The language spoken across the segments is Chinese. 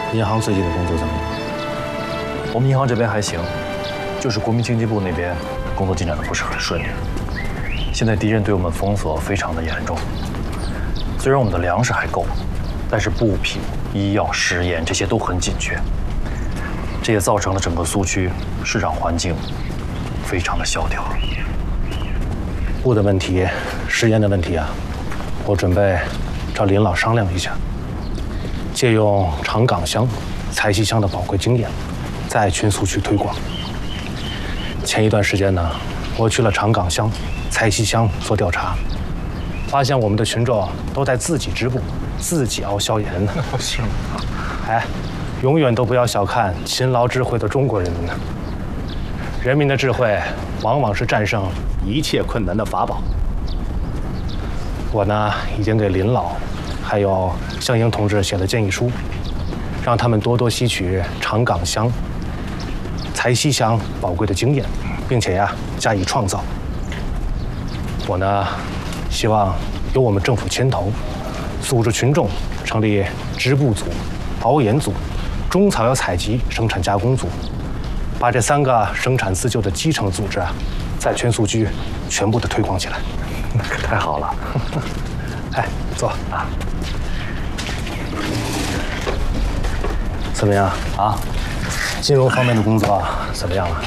银行最近的工作怎么样？ 我们银行这边还行，就是国民经济部那边工作进展的不是很顺利。现在敌人对我们封锁非常的严重，虽然我们的粮食还够，但是布匹、医药、食盐这些都很紧缺，这也造成了整个苏区市场环境非常的萧条。 布的问题、食盐的问题啊，我准备找林老商量一下，借用长岗乡、财溪乡的宝贵经验，在全苏区推广。前一段时间呢，我去了长岗乡、财溪乡做调查，发现我们的群众都在自己织布、自己熬消盐呢。 是吗？ 哎，永远都不要小看勤劳智慧的中国人民呢。人民的智慧往往是战胜一切困难的法宝。我呢，已经给林老还有向英同志写了建议书，让他们多多吸取长岗乡、财溪乡宝贵的经验，并且加以创造。我呢，希望由我们政府牵头，组织群众成立织布组、熬盐组、中草药采集、生产加工组，把这3个生产自救的基层组织在全苏区全部的推广起来。 那可太好了。 哎，坐啊。怎么样啊？金融方面的工作怎么样了？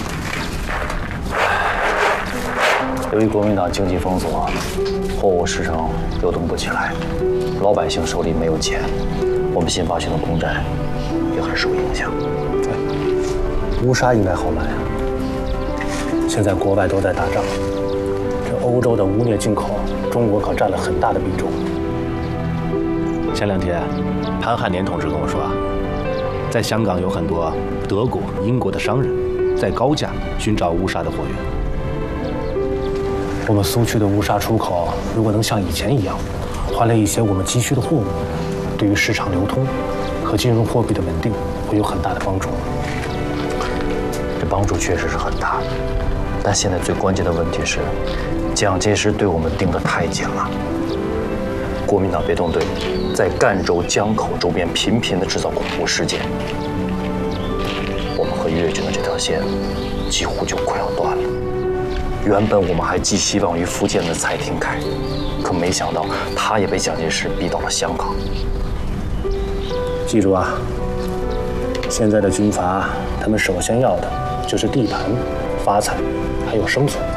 由于国民党经济封锁，货物市场流动不起来，老百姓手里没有钱，我们新发行的公债也很受影响。 对，乌纱应该好买啊。现在国外都在打仗，这欧洲的污镍进口，中国可占了很大的比重。前2天，潘汉年同志跟我说啊，在香港有很多德国、英国的商人，在高价寻找乌纱的货源。我们苏区的乌纱出口，如果能像以前一样，换来一些我们急需的货物，对于市场流通和金融货币的稳定会有很大的帮助。 这帮助确实是很大的，但现在最关键的问题是，蒋介石对我们盯得太紧了。国民党别动队在赣州、江口周边频频地制造恐怖事件，我们和粤军的这条线几乎就快要断了。原本我们还寄希望于福建的蔡廷锴，可没想到他也被蒋介石逼到了香港。 记住啊，现在的军阀，他们首先要的就是地盘、发财，还有生存。